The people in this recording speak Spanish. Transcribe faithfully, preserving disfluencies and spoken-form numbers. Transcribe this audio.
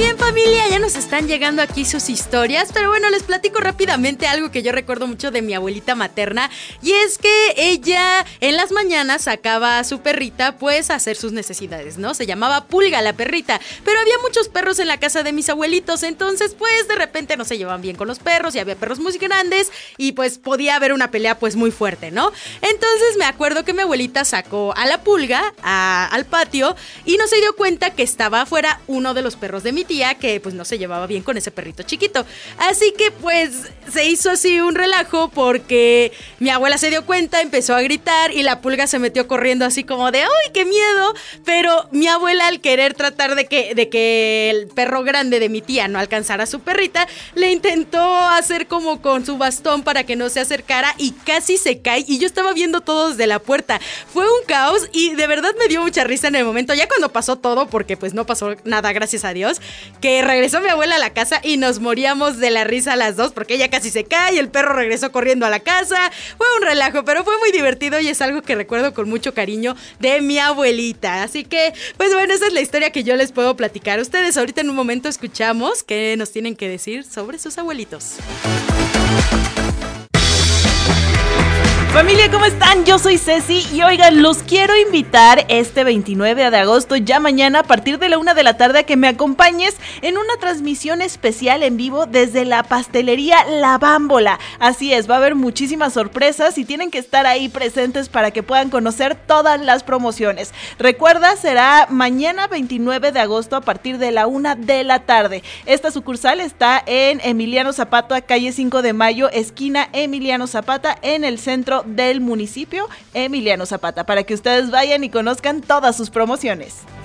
bien, familia, ya nos están llegando aquí sus historias, pero bueno, les platico rápidamente algo que yo recuerdo mucho de mi abuelita materna, y es que ella en las mañanas sacaba a su perrita pues a hacer sus necesidades, ¿no? Se llamaba Pulga la perrita, pero había muchos perros en la casa de mis abuelitos, entonces pues de repente no se llevaban bien con los perros y había perros muy grandes y pues podía haber una pelea pues muy fuerte, ¿no? Entonces me acuerdo que mi abuelita sacó a la Pulga a, al patio y no se dio cuenta que estaba afuera uno de los perros de mi tía que pues no se llevaba bien con ese perrito chiquito. Así que pues se hizo así un relajo porque mi abuela se dio cuenta, empezó a gritar y la Pulga se metió corriendo así como de ¡ay, qué miedo! Pero mi abuela, al querer tratar de que, de que el perro grande de mi tía no alcanzara a su perrita, le intentó hacer como con su bastón para que no se acercara y casi se cae y yo estaba viendo todo desde la puerta. Fue un caos y de verdad me dio mucha risa en el momento, ya cuando pasó todo, porque pues no pasó nada, gracias a Dios, que regresó mi abuela a la casa y nos moríamos de la risa las dos porque ella casi se cae y el perro regresó corriendo a la casa. Fue un relajo, pero fue muy divertido y es algo que recuerdo con mucho cariño de mi abuelita. Así que, pues bueno, esa es la historia que yo les puedo platicar. Ustedes ahorita en un momento escuchamos qué nos tienen que decir sobre sus abuelitos. Familia, ¿cómo están? Yo soy Ceci y oigan, los quiero invitar este veintinueve de agosto, ya mañana a partir de la una de la tarde, a que me acompañes en una transmisión especial en vivo desde la pastelería La Bámbola. Así es, va a haber muchísimas sorpresas y tienen que estar ahí presentes para que puedan conocer todas las promociones. Recuerda, será mañana veintinueve de agosto a partir de la una de la tarde. Esta sucursal está en Emiliano Zapata, calle cinco de mayo, esquina Emiliano Zapata, en el centro del municipio Emiliano Zapata, para que ustedes vayan y conozcan todas sus promociones.